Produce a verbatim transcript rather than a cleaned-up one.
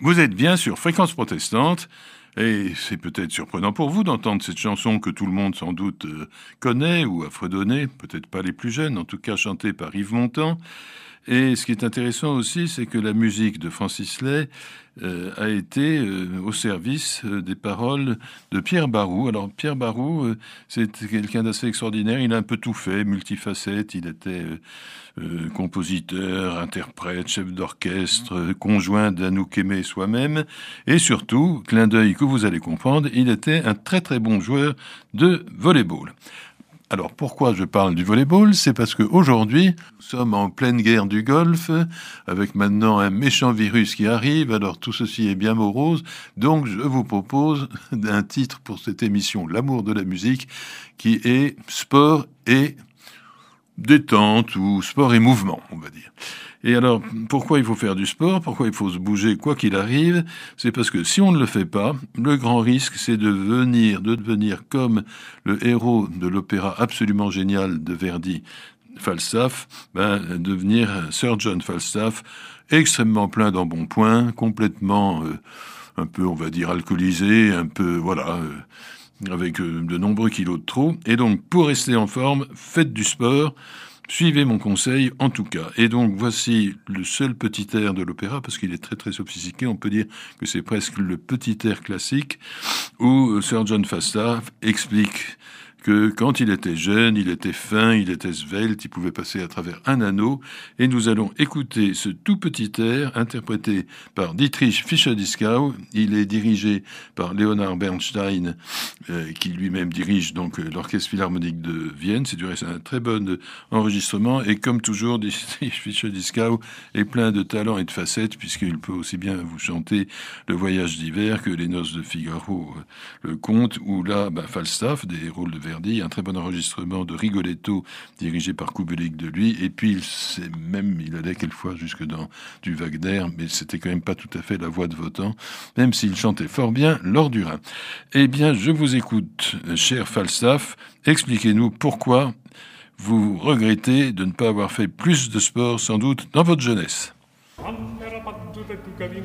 Vous êtes bien sur Fréquence Protestante, et c'est peut-être surprenant pour vous d'entendre cette chanson que tout le monde sans doute euh, connaît ou a fredonné, peut-être pas les plus jeunes, en tout cas chantée par Yves Montand. Et ce qui est intéressant aussi, c'est que la musique de Francis Lay euh, a été euh, au service euh, des paroles de Pierre Barroux. Alors Pierre Barroux, euh, c'est quelqu'un d'assez extraordinaire. Il a un peu tout fait, multifacette. Il était euh, euh, compositeur, interprète, chef d'orchestre, euh, conjoint d'Anouk Aimé soi-même. Et surtout, clin d'œil que vous allez comprendre, il était un très très bon joueur de volley-ball. Alors pourquoi je parle du volleyball? C'est parce qu'aujourd'hui, nous sommes en pleine guerre du Golfe, avec maintenant un méchant virus qui arrive, alors tout ceci est bien morose, donc je vous propose un titre pour cette émission, L'amour de la musique, qui est sport et détente, ou sport et mouvement, on va dire. Et alors, pourquoi il faut faire du sport? Pourquoi il faut se bouger quoi qu'il arrive? C'est parce que si on ne le fait pas, le grand risque, c'est de venir, de devenir comme le héros de l'opéra absolument génial de Verdi, Falstaff, ben, devenir Sir John Falstaff, extrêmement plein d'embonpoint, complètement, euh, un peu, on va dire, alcoolisé, un peu, voilà, euh, avec euh, de nombreux kilos de trop. Et donc, pour rester en forme, faites du sport. Suivez mon conseil, en tout cas. Et donc, voici le seul petit air de l'opéra, parce qu'il est très, très sophistiqué. On peut dire que c'est presque le petit air classique, où Sir John Falstaff explique que quand il était jeune, il était fin, il était svelte, il pouvait passer à travers un anneau. Et nous allons écouter ce tout petit air interprété par Dietrich Fischer-Dieskau. Il est dirigé par Leonard Bernstein, euh, qui lui-même dirige donc l'Orchestre Philharmonique de Vienne. C'est du reste un très bon enregistrement. Et comme toujours, Dietrich Fischer-Dieskau est plein de talent et de facettes, puisqu'il peut aussi bien vous chanter Le Voyage d'hiver que Les Noces de Figaro, le conte, ou là, ben, Falstaff, des rôles de Verdi, un très bon enregistrement de Rigoletto dirigé par Kubelik de lui, et puis il, c'est même, il allait quelquefois jusque dans du Wagner, mais c'était quand même pas tout à fait la voix de Wotan, même s'il chantait fort bien lors du Rhin. Eh bien, je vous écoute, cher Falstaff, expliquez-nous pourquoi vous regrettez de ne pas avoir fait plus de sport, sans doute, dans votre jeunesse.